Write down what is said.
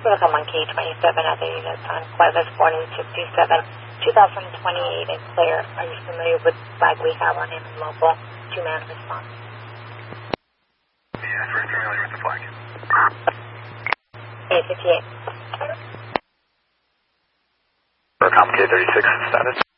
Welcome on K27 other units on Cuevas 4067, 2028 and clear. Are you familiar with the flag we have on him mobile? 2-man response. Yes, we're familiar with the flag. 858. Welcome K36 status.